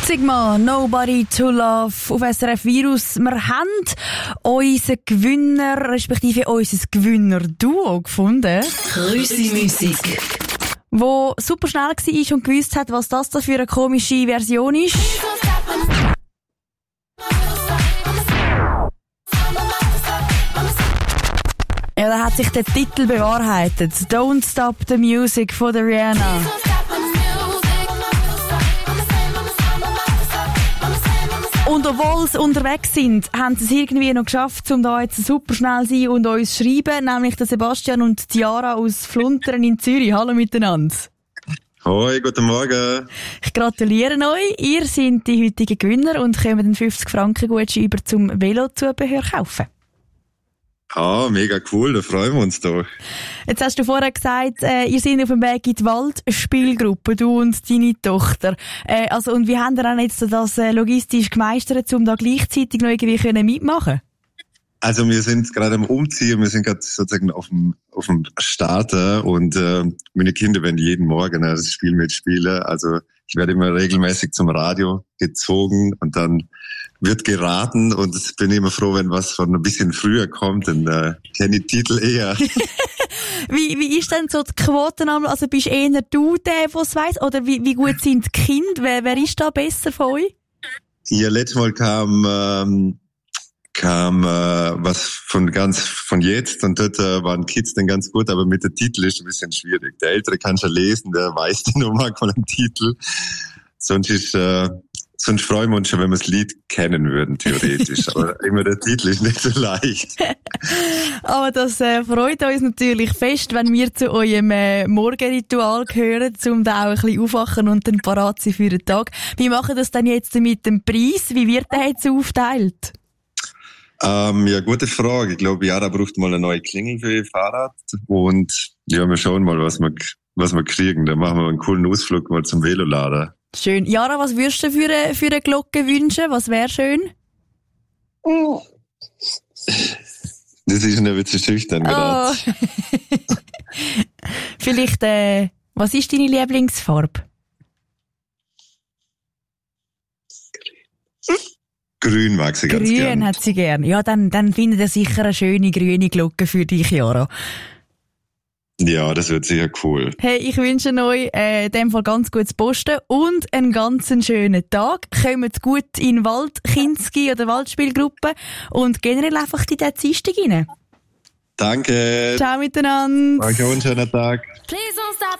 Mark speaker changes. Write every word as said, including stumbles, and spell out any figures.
Speaker 1: Sigma, Nobody to Love auf S R F Virus. Wir haben unseren Gewinner, respektive unser Gewinner-Duo gefunden.
Speaker 2: Grüssi-Musik.
Speaker 1: Wo super schnell war und gewusst hat, was das da für eine komische Version ist. Ja, da hat sich der Titel bewahrheitet. Don't Stop the Music von der Rihanna. Und obwohl sie unterwegs sind, haben sie es irgendwie noch geschafft, um da jetzt super schnell zu sein und uns zu schreiben, nämlich der Sebastian und Tiara aus Flunteren in Zürich. Hallo miteinander.
Speaker 3: Hoi, guten Morgen.
Speaker 1: Ich gratuliere euch. Ihr seid die heutigen Gewinner und können den fünfzig Franken Gutschein über zum Velozubehör kaufen.
Speaker 3: Ah, mega cool, da freuen wir uns doch.
Speaker 1: Jetzt hast du vorher gesagt, äh, ihr seid auf dem Weg in die Waldspielgruppe, du und deine Tochter. Äh, also, und wie habt ihr dann jetzt das äh, logistisch gemeistert, um da gleichzeitig noch irgendwie können mitmachen?
Speaker 3: Also wir sind gerade am Umziehen, wir sind gerade sozusagen auf dem, auf dem Starter und äh, meine Kinder werden jeden Morgen das Spiel mitspielen. Also ich werde immer regelmäßig zum Radio gezogen und dann wird geraten und ich bin immer froh, wenn was von ein bisschen früher kommt, dann äh, kenne ich die Titel eher.
Speaker 1: wie, wie ist denn so die Quote? Also bist du eher du der, der es weiss? Oder wie, wie gut sind die Kinder? Wer, wer ist da besser von euch?
Speaker 3: Ja, letztes Mal kam, ähm, kam äh, was von ganz von jetzt und dort äh, waren Kids dann ganz gut, aber mit dem Titel ist es ein bisschen schwierig. Der Ältere kann schon lesen, der weiß dann nur manchmal den Titel. Sonst ist äh, Sonst freuen wir uns schon, wenn wir das Lied kennen würden, theoretisch. Aber immer der Titel ist nicht so leicht.
Speaker 1: Aber das äh, freut uns natürlich fest, wenn wir zu eurem äh, Morgenritual gehören, um da auch ein bisschen aufwachen und dann parat sein für den Tag. Wie machen das denn jetzt mit dem Preis? Wie wird der jetzt aufteilt?
Speaker 3: Ähm, ja, gute Frage. Ich glaube, Jara braucht mal eine neue Klingel für ihr Fahrrad. Und ja, wir schauen mal, was wir, was wir kriegen. Dann machen wir einen coolen Ausflug mal zum Veloladen.
Speaker 1: Schön. Jara, was würdest du für eine, für eine Glocke wünschen? Was wäre schön?
Speaker 3: Das ist ein bisschen schüchtern gerade.
Speaker 1: Oh. Vielleicht, äh, was ist deine Lieblingsfarbe?
Speaker 3: Grün mag sie ganz
Speaker 1: Grün
Speaker 3: gern.
Speaker 1: Grün hat sie gern. Ja, dann, dann findet er sicher eine schöne grüne Glocke für dich, Jara.
Speaker 3: Ja, das wird sicher cool.
Speaker 1: Hey, ich wünsche euch äh, in dem Fall ganz gutes Posten und einen ganz schönen Tag. Kommt gut in den Wald, Kinski oder Waldspielgruppe und generell einfach in den Dienstag rein.
Speaker 3: Danke.
Speaker 1: Ciao miteinander.
Speaker 3: Danke und schönen Tag.
Speaker 2: Please don't stop